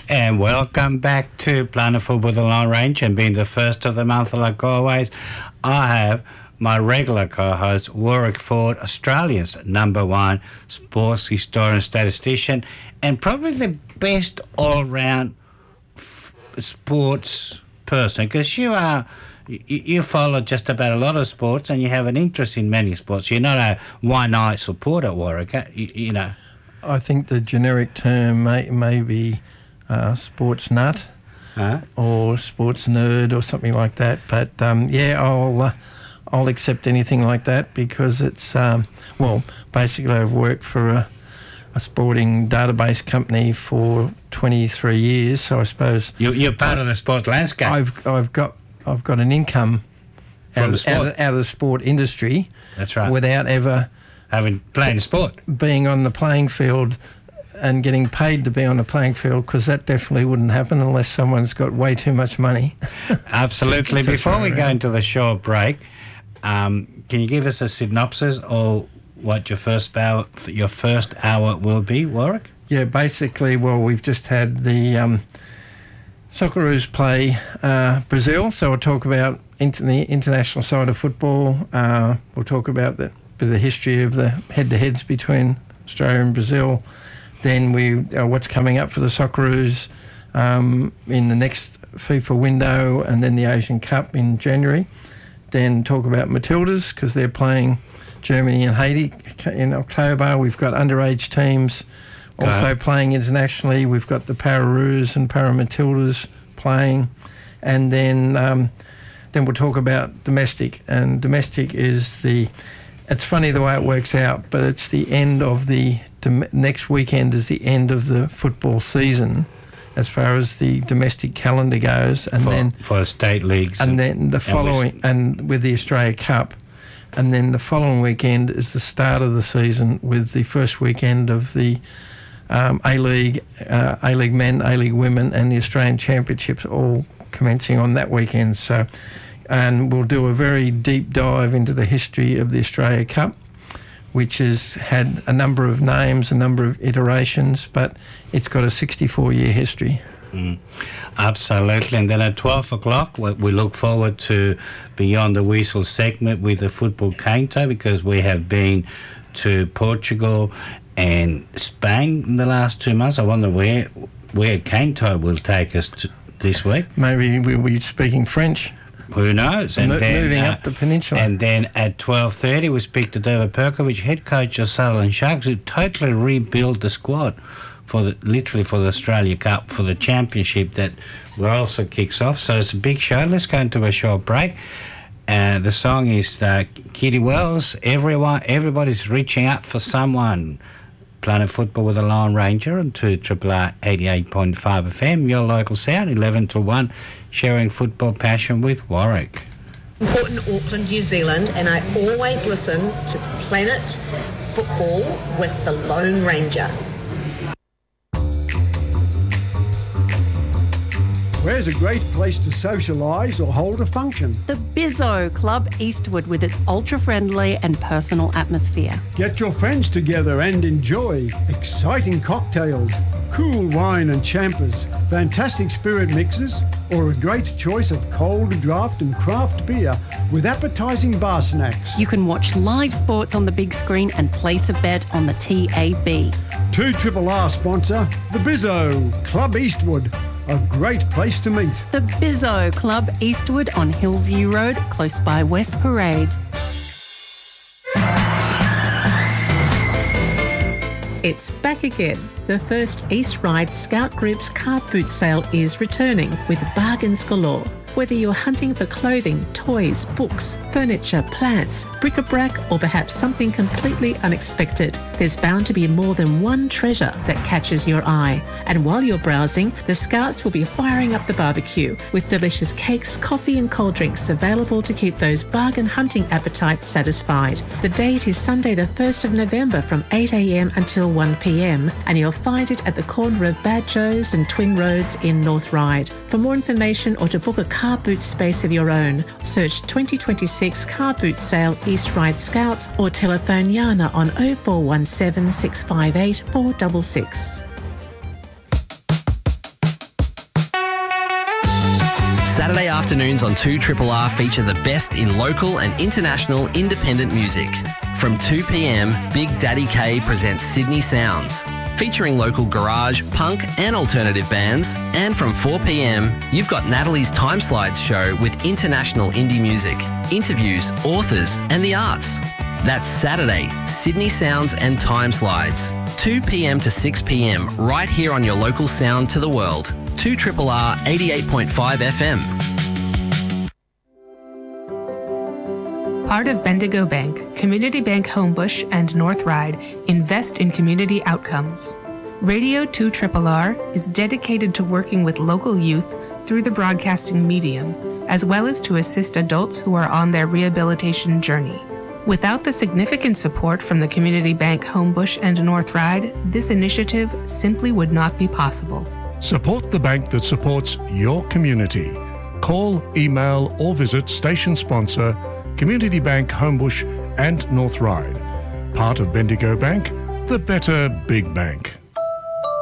And welcome back to Planet Football with the Lone Ranger. And being the first of the month, like always, I have my regular co-host, Warwick Ford, Australia's #1 sports historian, statistician, and probably the best all-round sports person, because you follow just about a lot of sports and you have an interest in many sports. You're not a one-eye supporter, Warwick, you know. I think the generic term may be sports nut or sports nerd or something like that. But, I'll accept anything like that because it's, basically I've worked for a sporting database company for 23 years, so I suppose... You're part of the sports landscape. I've got an income out of the sport industry. That's right. Without ever... playing sport. Being on the playing field and getting paid to be on the playing field, because that definitely wouldn't happen unless someone's got way too much monch. Absolutely. Before we go into the short break, can you give us a synopsis of what your first hour will be, Warwick? Yeah, basically, we've just had the Socceroos play Brazil, so we'll talk about the international side of football. We'll talk about the history of the head-to-heads between Australia and Brazil. Then what's coming up for the Socceroos in the next FIFA window, and then the Asian Cup in January. Then talk about Matildas, because they're playing Germany and Haiti in October. We've got underage teams also playing internationally. We've got the Pararoos and Paramatildas playing. And then we'll talk about domestic. And domestic is it's funny the way it works out, but it's the end of next weekend is the end of the football season as far as the domestic calendar goes. And for state leagues. And then the following, and with the Australia Cup. And then the following weekend is the start of the season with the first weekend of the A-League men, A-League women, and the Australian Championships all commencing on that weekend. So... And we'll do a very deep dive into the history of the Australia Cup, which has had a number of names, a number of iterations, but it's got a 64-year history. Absolutely. And then at 12 o'clock, we look forward to Beyond the Whistle segment with the football Canto, because we have been to Portugal and Spain in the last 2 months. I wonder where Canto will take us this week. Maybe we'll be speaking French. Who knows? And then, moving up the peninsula. And then at 12:30, we speak to David Perkovich, head coach of Sutherland Sharks, who totally rebuilt the squad for the Australia Cup, for the championship that also kicks off. So it's a big show. Let's go into a short break. The song is Kitty Wells. Everybody's reaching out for someone. Planet Football with the Lone Ranger and 2RR 88.5 FM, your local sound, 11 to 1, sharing football passion with Warwick. Important Auckland, New Zealand, and I always listen to Planet Football with the Lone Ranger. Where's a great place to socialise or hold a function? The Bizzo Club Eastwood, with its ultra-friendly and personal atmosphere. Get your friends together and enjoy exciting cocktails, cool wine and champers, fantastic spirit mixes, or a great choice of cold draft and craft beer with appetising bar snacks. You can watch live sports on the big screen and place a bet on the TAB. 2RR sponsor, the Bizzo Club Eastwood. A great place to meet. The Bizzo Club Eastwood on Hillview Road, close by West Parade. It's back again. The first East Ryde Scout Group's car boot sale is returning with bargains galore. Whether you're hunting for clothing, toys, books, furniture, plants, bric-a-brac, or perhaps something completely unexpected, there's bound to be more than one treasure that catches your eye. And while you're browsing, the Scouts will be firing up the barbecue with delicious cakes, coffee and cold drinks available to keep those bargain hunting appetites satisfied. The date is Sunday the 1st of November from 8 a.m. until 1 p.m. and you'll find it at the corner of Bad Joe's and Twin Roads in North Ryde. For more information or to book a car boot space of your own, search 2026 Car Boot Sale East Ryde Scouts or telephone Yana on 0417 658 466. Saturday afternoons on 2RRR feature the best in local and international independent music. From 2 p.m, Big Daddy K presents Sydney Sounds, featuring local garage, punk and alternative bands. And from 4 p.m, you've got Natalie's Time Slides show with international indie music, interviews, authors and the arts. That's Saturday, Sydney Sounds and Time Slides. 2 p.m. to 6 p.m, right here on your local sound to the world. 2RRR 88.5 FM. Part of Bendigo Bank, Community Bank Homebush and North Ryde invest in community outcomes. Radio 2RRR is dedicated to working with local youth through the broadcasting medium, as well as to assist adults who are on their rehabilitation journey. Without the significant support from the Community Bank Homebush and North Ryde, this initiative simply would not be possible. Support the bank that supports your community. Call, email or visit station sponsor Community Bank Homebush and North Ryde. Part of Bendigo Bank, the better big bank.